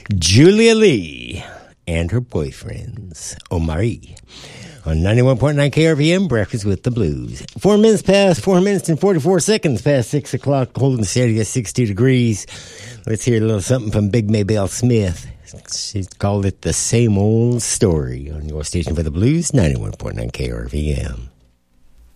Julia Lee and her boyfriends, Omari, on 91.9 KRVM, Breakfast with the Blues. 4 minutes and 44 seconds past 6 o'clock, holding steady at 60 degrees. Let's hear a little something from Big Maybelle Smith. She called it The Same Old Story on your station for the Blues, 91.9 KRVM.